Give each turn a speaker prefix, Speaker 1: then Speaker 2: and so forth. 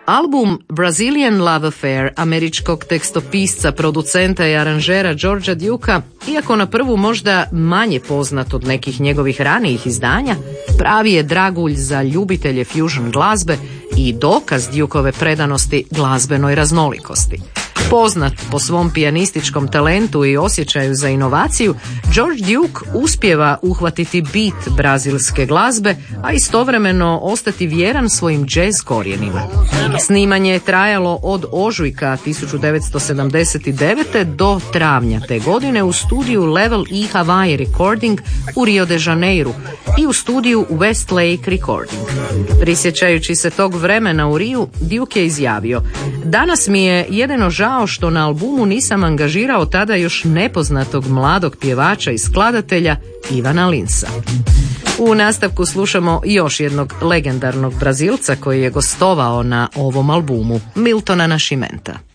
Speaker 1: Album Brazilian Love Affair američkog tekstopisca, producenta i aranžera Georgea Dukea, iako na prvu možda manje poznat od nekih njegovih ranijih izdanja, pravi je dragulj za ljubitelje fusion glazbe i dokaz Dukeove predanosti glazbenoj raznolikosti. Poznat po svom pijanističkom talentu i osjećaju za inovaciju, George Duke uspijeva uhvatiti bit brazilske glazbe, a istovremeno ostati vjeran svojim jazz korijenima. Snimanje je trajalo od ožujka 1979. do travnja te godine u studiju Level E Hawaii Recording u Rio de Janeiru i u studiju West Lake Recording. Prisjećajući se tog vremena u Riju, Duke je izjavio: "Danas mi je jedino žao što na albumu nisam angažirao tada još nepoznatog mladog pjevača i skladatelja Ivana Linsa." U nastavku slušamo još jednog legendarnog Brazilca koji je gostovao na ovom albumu, Miltona Nascimenta.